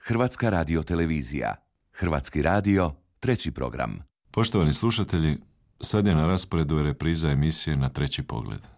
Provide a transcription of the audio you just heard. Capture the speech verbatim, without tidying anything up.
Hrvatska radiotelevizija. Hrvatski radio, treći program. Poštovani slušatelji, sad je na rasporedu repriza emisije Na treći pogled.